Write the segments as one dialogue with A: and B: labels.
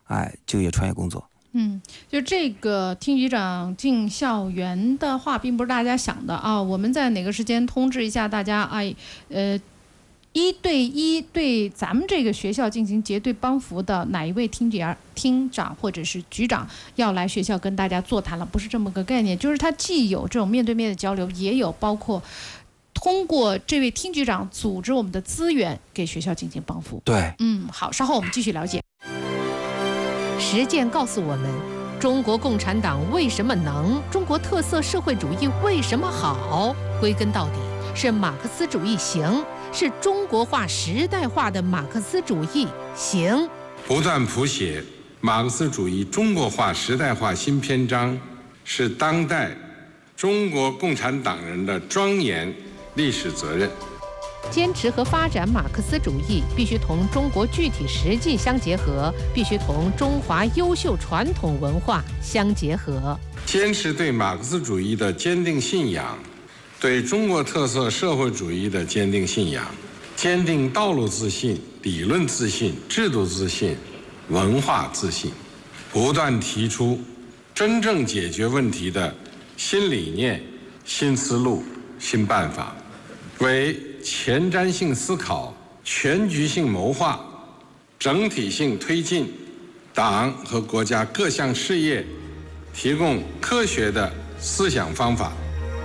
A: 就业创业工作。
B: 就这个厅局长进校园的话，并不是大家想的啊。我们在哪个时间通知一下大家1对1对咱们这个学校进行结对帮扶的哪一位厅长或者是局长要来学校跟大家座谈了，不是这么个概念，就是他既有这种面对面的交流，也有包括通过这位厅局长组织我们的资源给学校进行帮扶。
A: 对，
B: 好，稍后我们继续了解。
C: 实践告诉我们，中国共产党为什么能，中国特色社会主义为什么好，归根到底是马克思主义行，是中国化时代化的马克思主义行。
D: 不断谱写马克思主义中国化时代化新篇章，是当代中国共产党人的庄严历史责任。
C: 坚持和发展马克思主义必须同中国具体实际相结合，必须同中华优秀传统文化相结合。
D: 坚持对马克思主义的坚定信仰，对中国特色社会主义的坚定信仰，坚定道路自信、理论自信、制度自信、文化自信，不断提出真正解决问题的新理念、新思路、新办法，为前瞻性思考、全局性谋划、整体性推进党和国家各项事业提供科学的思想方法。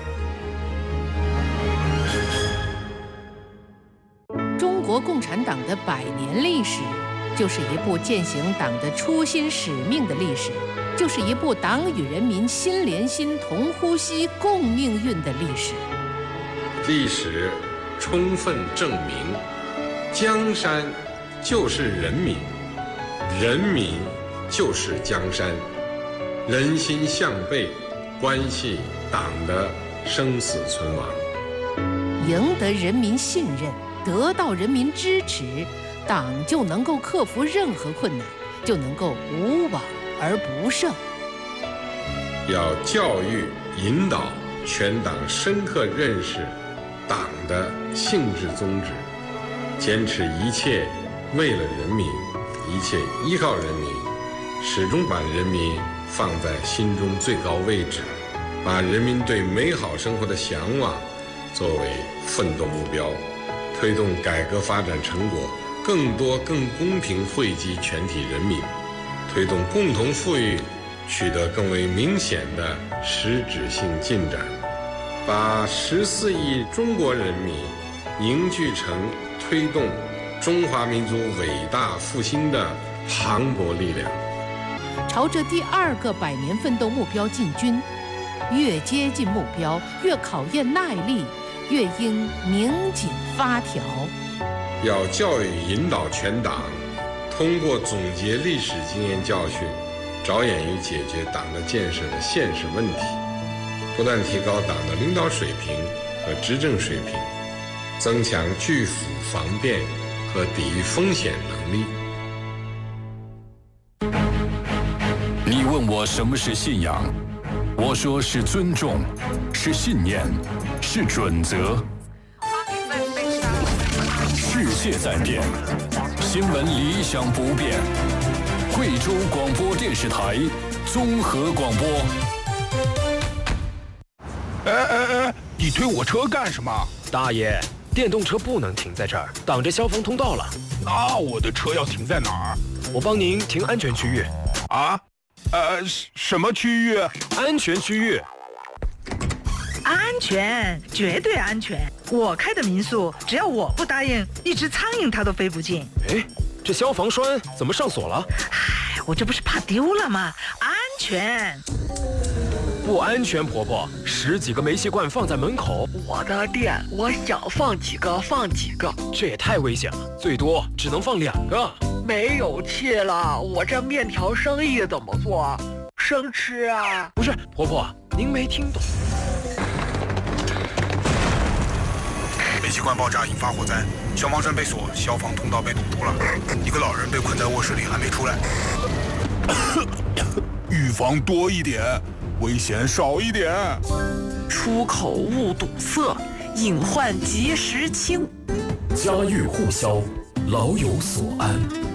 C: 中国共产党的100年历史，就是一部践行党的初心使命的历史，就是一部党与人民心连心、同呼吸、共命运的历史。
D: 历史充分证明，江山就是人民，人民就是江山，人心向背，关系党的生死存亡。
C: 赢得人民信任，得到人民支持，党就能够克服任何困难，就能够无往而不胜。
D: 要教育引导全党深刻认识党的性质宗旨，坚持一切为了人民，一切依靠人民，始终把人民放在心中最高位置，把人民对美好生活的向往作为奋斗目标，推动改革发展成果更多更公平惠及全体人民，推动共同富裕取得更为明显的实质性进展，把14亿中国人民凝聚成推动中华民族伟大复兴的磅礴力量。
C: 朝着第2个100年奋斗目标进军，越接近目标，越考验耐力，越应拧紧发条。
D: 要教育引导全党，通过总结历史经验教训，着眼于解决党的建设的现实问题，不断提高党的领导水平和执政水平，增强拒腐防变和抵御风险能力。
E: 你问我什么是信仰，我说是尊重，是信念，是准则。世界在变，新闻理想不变。贵州广播电视台综合广播。
F: 你推我车干什么？
G: 大爷，电动车不能停在这儿，挡着消防通道了。
F: 那我的车要停在哪儿？
G: 我帮您停安全区域。
F: 啊？什么区域？
G: 安全区域。
H: 安全，绝对安全。我开的民宿，只要我不答应，一只苍蝇它都飞不进。
G: 哎，这消防栓怎么上锁了？
H: 唉，我这不是怕丢了吗？安全。
G: 不安全，婆婆，10几个煤气罐放在门口。
H: 我的店，我想放几个放几个。
G: 这也太危险了，最多只能放2个。
H: 没有气了，我这面条生意怎么做？生吃啊？
G: 不是，婆婆，您没听懂。
F: 煤气罐爆炸引发火灾，消防栓被锁，消防通道被堵住了，一个老人被困在卧室里还没出来。预防多一点，危险少一点。
H: 出口勿堵塞，隐患及时清。
E: 家喻户晓，老有所安。